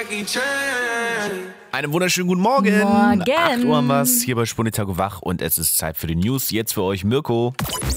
Einen wunderschönen guten Morgen. 8 Uhr haben wir's hier bei Spundetago wach und es ist Zeit für die News. Jetzt für euch Mirko.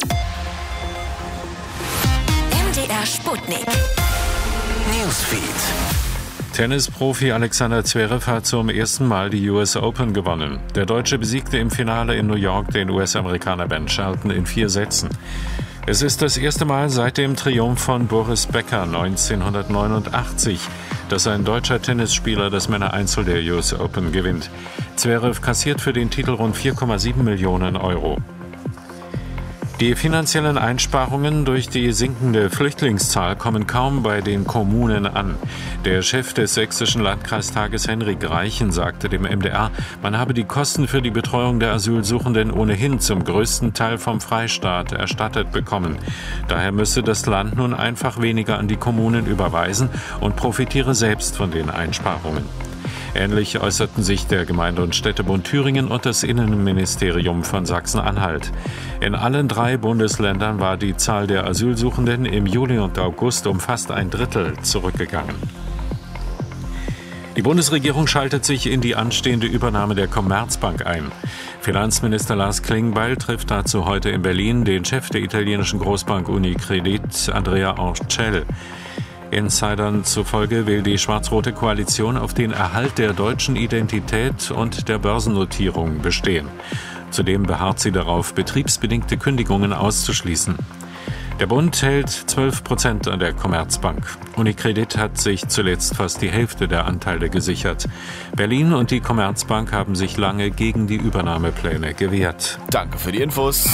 MDR Sputnik. Newsfeed. Tennisprofi Alexander Zverev hat zum ersten Mal die US Open gewonnen. Der Deutsche besiegte im Finale in New York den US-Amerikaner Ben Shelton in 4 Sätzen. Es ist das erste Mal seit dem Triumph von Boris Becker 1989, dass ein deutscher Tennisspieler das Männereinzel der US Open gewinnt. Zverev kassiert für den Titel rund 4,7 Millionen Euro. Die finanziellen Einsparungen durch die sinkende Flüchtlingszahl kommen kaum bei den Kommunen an. Der Chef des sächsischen Landkreistages Henrik Reichen sagte dem MDR, man habe die Kosten für die Betreuung der Asylsuchenden ohnehin zum größten Teil vom Freistaat erstattet bekommen. Daher müsse das Land nun einfach weniger an die Kommunen überweisen und profitiere selbst von den Einsparungen. Ähnlich äußerten sich der Gemeinde- und Städtebund Thüringen und das Innenministerium von Sachsen-Anhalt. In allen 3 Bundesländern war die Zahl der Asylsuchenden im Juli und August um fast 1/3 zurückgegangen. Die Bundesregierung schaltet sich in die anstehende Übernahme der Commerzbank ein. Finanzminister Lars Klingbeil trifft dazu heute in Berlin den Chef der italienischen Großbank Unicredit, Andrea Orcel. Insidern zufolge will die schwarz-rote Koalition auf den Erhalt der deutschen Identität und der Börsennotierung bestehen. Zudem beharrt sie darauf, betriebsbedingte Kündigungen auszuschließen. Der Bund hält 12% an der Commerzbank. Unicredit hat sich zuletzt fast die Hälfte der Anteile gesichert. Berlin und die Commerzbank haben sich lange gegen die Übernahmepläne gewehrt. Danke für die Infos.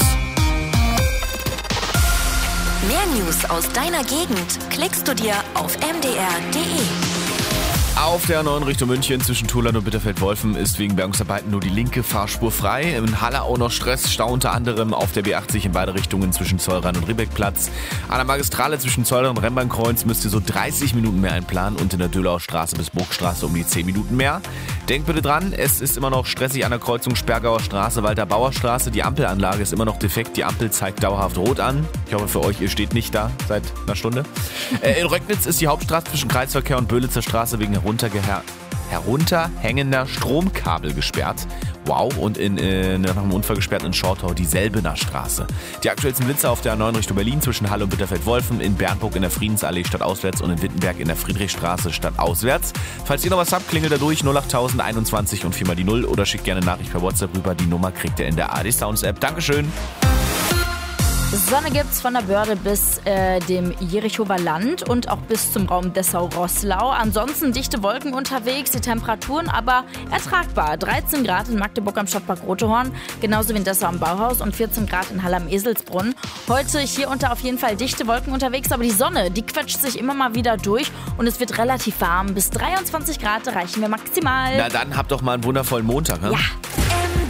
Mehr News aus deiner Gegend klickst du dir auf mdr.de. Auf der 9 Richtung München zwischen Thulan und Bitterfeld-Wolfen ist wegen Bergungsarbeiten nur die linke Fahrspur frei. In Halle auch noch Stress, Stau unter anderem auf der B80 in beide Richtungen zwischen Zollrhein und Riebeckplatz. An der Magistrale zwischen Zollrhein und Remmbahnkreuz müsst ihr so 30 Minuten mehr einplanen und in der Dölauer Straße bis Burgstraße um die 10 Minuten mehr. Denkt bitte dran, es ist immer noch stressig an der Kreuzung Sperrgauer Straße, Walter-Bauer Straße. Die Ampelanlage ist immer noch defekt, die Ampel zeigt dauerhaft rot an. Ich hoffe für euch, ihr steht nicht da seit einer Stunde. In Röcknitz ist die Hauptstraße zwischen Kreisverkehr und Böhlitzer Straße wegen herunterhängender Stromkabel gesperrt. Wow, und nach einem Unfall gesperrt in Schortau die Selbener Straße. Die aktuellsten Blitze auf der 9 Richtung Berlin zwischen Halle und Bitterfeld-Wolfen, in Bernburg in der Friedensallee stadtauswärts und in Wittenberg in der Friedrichstraße stadtauswärts. Falls ihr noch was habt, klingelt da durch 08021 und 4 mal die 0 oder schickt gerne eine Nachricht per WhatsApp rüber. Die Nummer kriegt ihr in der AD Sounds App. Dankeschön. Sonne gibt's von der Börde bis dem Jerichower Land und auch bis zum Raum Dessau-Roßlau. Ansonsten dichte Wolken unterwegs, die Temperaturen aber ertragbar. 13 Grad in Magdeburg am Stadtpark Rotehorn, genauso wie in Dessau am Bauhaus und 14 Grad in Halle am Eselsbrunn. Heute hier unter auf jeden Fall dichte Wolken unterwegs, aber die Sonne, die quetscht sich immer mal wieder durch und es wird relativ warm. Bis 23 Grad reichen wir maximal. Na dann habt doch mal einen wundervollen Montag, ne? Ja.